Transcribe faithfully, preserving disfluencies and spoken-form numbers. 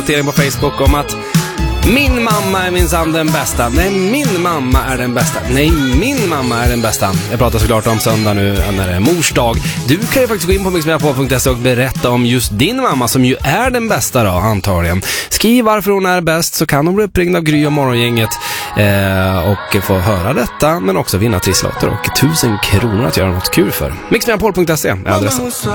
på Facebook om att min mamma är minsann den bästa. Nej, min mamma är den bästa. Nej, min mamma är den bästa. Jag pratar såklart om söndag nu när det är mors dag. Du kan ju faktiskt gå in på mix megapol punkt se och berätta om just din mamma som ju är den bästa då, antagligen. Skriv varför hon är bäst så kan hon bli uppringd av Gry och morgongänget eh, och få höra detta men också vinna trisslotter och tusen kronor att göra något kul för. mix megapol punkt se är adressen.